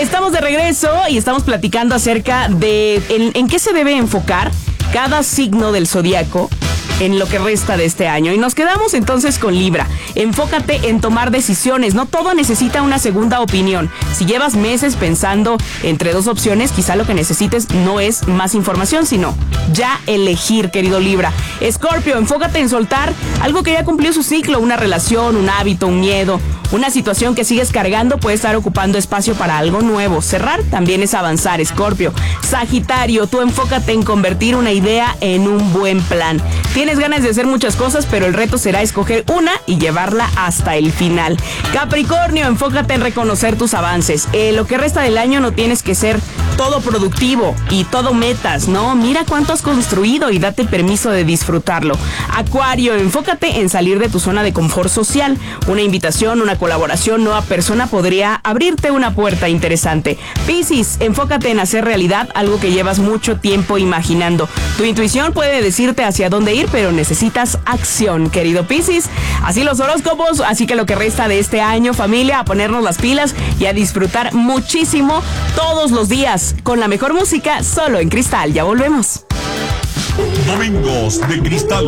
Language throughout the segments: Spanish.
Estamos de regreso y estamos platicando acerca de en qué se debe enfocar cada signo del zodiaco en lo que resta de este año. Y nos quedamos entonces con Libra. Enfócate en tomar decisiones. No todo necesita una segunda opinión. Si llevas meses pensando entre dos opciones, quizá lo que necesites no es más información, sino ya elegir, querido Libra. Escorpio, enfócate en soltar algo que ya cumplió su ciclo, una relación, un hábito, un miedo, una situación que sigues cargando puede estar ocupando espacio para algo nuevo. Cerrar también es avanzar, Escorpio. Sagitario, tú enfócate en convertir una idea en un buen plan. Tienes ganas de hacer muchas cosas, pero el reto será escoger una y llevarla hasta el final. Capricornio, enfócate en reconocer tus avances. Lo que resta del año no tienes que ser todo productivo y todo metas, ¿no? Mira cuánto has construido y date permiso de disfrutarlo. Acuario, enfócate en salir de tu zona de confort social. Una invitación, una colaboración, nueva persona podría abrirte una puerta interesante. Piscis, enfócate en hacer realidad algo que llevas mucho tiempo imaginando. Tu intuición puede decirte hacia dónde ir, pero necesitas acción, querido Piscis. Así los horóscopos, así que lo que resta de este año, familia, a ponernos las pilas y a disfrutar muchísimo todos los días con la mejor música solo en Cristal. Ya volvemos. Domingos de Cristal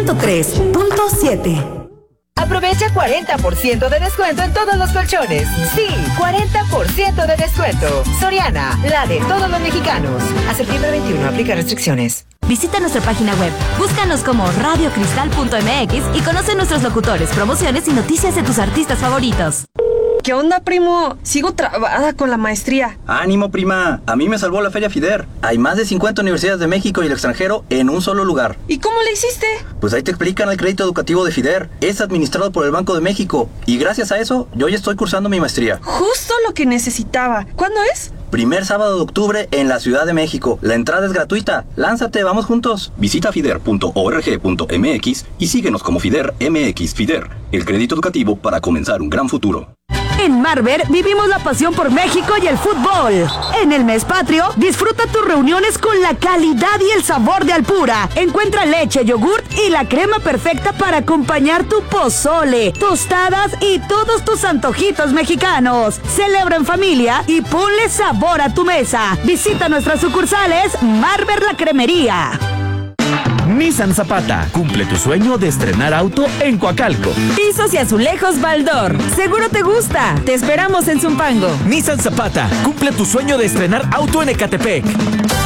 103.7. Aprovecha 40% de descuento en todos los colchones. Sí, 40% de descuento. Soriana, la de todos los mexicanos. A septiembre 21, aplica restricciones. Visita nuestra página web, búscanos como radiocristal.mx y conoce nuestros locutores, promociones y noticias de tus artistas favoritos. ¿Qué onda, primo? Sigo trabada con la maestría. ¡Ánimo, prima! A mí me salvó la Feria FIDER. Hay más de 50 universidades de México y el extranjero en un solo lugar. ¿Y cómo le hiciste? Pues ahí te explican el crédito educativo de FIDER. Es administrado por el Banco de México. Y gracias a eso, yo ya estoy cursando mi maestría. Justo lo que necesitaba. ¿Cuándo es? Primer sábado de octubre en la Ciudad de México. La entrada es gratuita. Lánzate, vamos juntos. Visita fider.org.mx y síguenos como FIDER MX. FIDER, el crédito educativo para comenzar un gran futuro. En Marver vivimos la pasión por México y el fútbol. En el mes patrio, disfruta tus reuniones con la calidad y el sabor de Alpura. Encuentra leche, yogurt y la crema perfecta para acompañar tu pozole, tostadas y todos tus antojitos mexicanos. Celebra en familia y ponle sabor a tu mesa. Visita nuestras sucursales Marver La Cremería. Nissan Zapata, cumple tu sueño de estrenar auto en Coacalco. Pisos y azulejos Baldor, seguro te gusta. Te esperamos en Zumpango. Nissan Zapata, cumple tu sueño de estrenar auto en Ecatepec.